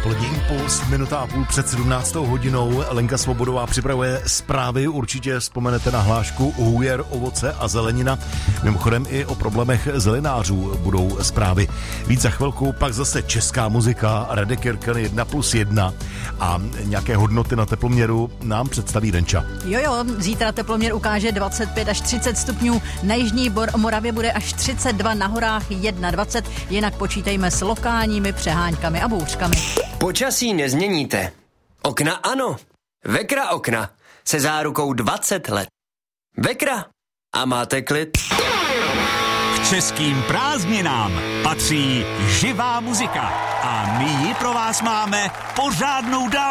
Odpolední impuls, minuta a půl před 17. hodinou. Lenka Svobodová připravuje zprávy, určitě vzpomenete na hlášku hůjer, ovoce a zelenina. Mimochodem i o problémech zelenářů budou zprávy. Víc za chvilku, pak zase česká muzika, Radek Kirken 1+1 a nějaké hodnoty na teploměru nám představí Denča. Jo, zítra teploměr ukáže 25 až 30 stupňů, na jižní Moravě bude až 32, na horách 21, jinak počítejme s lokálními přeháňkami a bouřkami. Počasí nezměníte. Okna ano. Vekra okna se zárukou 20 let. Vekra a máte klid. K českým prázdninám patří živá muzika a my ji pro vás máme pořádnou dávku.